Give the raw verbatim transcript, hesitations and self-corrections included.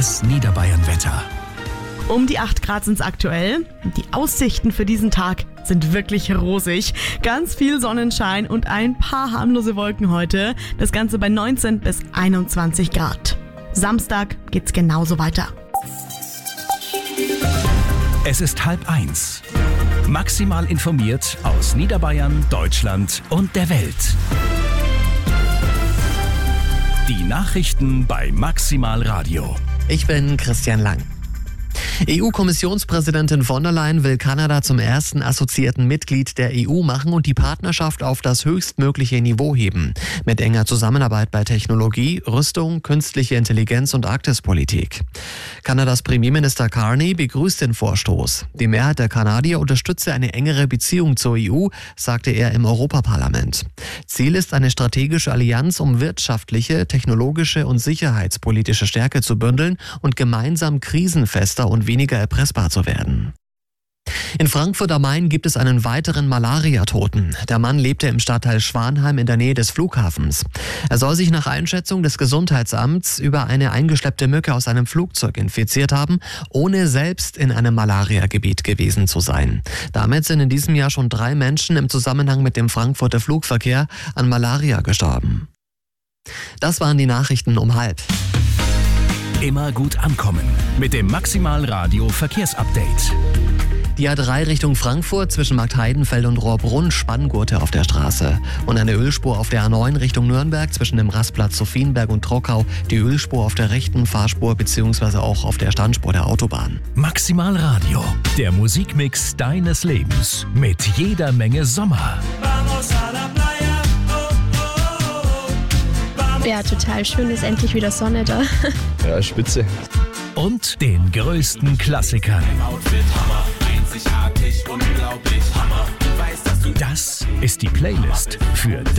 Das Niederbayern-Wetter. Um die acht Grad sind es aktuell. Die Aussichten für diesen Tag sind wirklich rosig. Ganz viel Sonnenschein und ein paar harmlose Wolken heute. Das Ganze bei neunzehn bis einundzwanzig Grad. Samstag geht's genauso weiter. Es ist halb eins. Maximal informiert aus Niederbayern, Deutschland und der Welt. Die Nachrichten bei Maximal Radio. Ich bin Christian Lang. E U-Kommissionspräsidentin von der Leyen will Kanada zum ersten assoziierten Mitglied der E U machen und die Partnerschaft auf das höchstmögliche Niveau heben. Mit enger Zusammenarbeit bei Technologie, Rüstung, künstliche Intelligenz und Arktispolitik. Kanadas Premierminister Carney begrüßt den Vorstoß. Die Mehrheit der Kanadier unterstütze eine engere Beziehung zur E U, sagte er im Europaparlament. Ziel ist eine strategische Allianz, um wirtschaftliche, technologische und sicherheitspolitische Stärke zu bündeln und gemeinsam krisenfester und weniger erpressbar zu werden. In Frankfurt am Main gibt es einen weiteren Malaria-Toten. Der Mann lebte im Stadtteil Schwanheim in der Nähe des Flughafens. Er soll sich nach Einschätzung des Gesundheitsamts über eine eingeschleppte Mücke aus einem Flugzeug infiziert haben, ohne selbst in einem Malaria-Gebiet gewesen zu sein. Damit sind in diesem Jahr schon drei Menschen im Zusammenhang mit dem Frankfurter Flugverkehr an Malaria gestorben. Das waren die Nachrichten um halb. Immer gut ankommen mit dem Maximal Radio Verkehrsupdate. Die A drei Richtung Frankfurt zwischen Marktheidenfeld und Rohrbrunn, Spanngurte auf der Straße. Und eine Ölspur auf der A neun Richtung Nürnberg zwischen dem Rastplatz Sophienberg und Trockau. Die Ölspur auf der rechten Fahrspur bzw. auch auf der Standspur der Autobahn. Maximal Radio, der Musikmix deines Lebens mit jeder Menge Sommer. Ja, total schön, ist endlich wieder Sonne da. Ja, spitze. Und den größten Klassikern. Das ist die Playlist für